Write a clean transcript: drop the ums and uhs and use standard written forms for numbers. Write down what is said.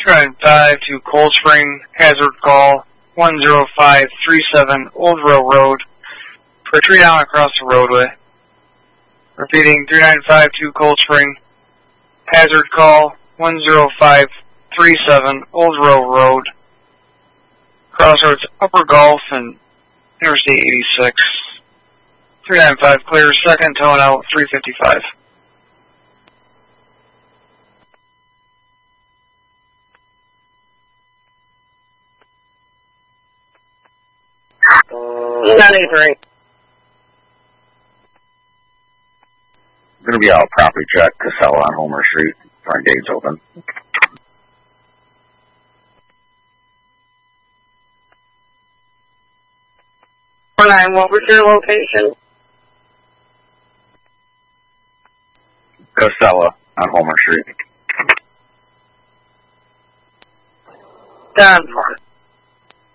295 to Cold Spring, hazard call 10537 Old Rail Road for a tree down across the roadway. Repeating, 395 to Cold Spring, hazard call 10537 Old Rail Road, crossroads Upper Gulf and Interstate 86. 395 clear, second towing out 355. $93. Going to be out property check, Casella on Homer Street. Front gate's open. 49, what was your location? Casella on Homer Street. Done for.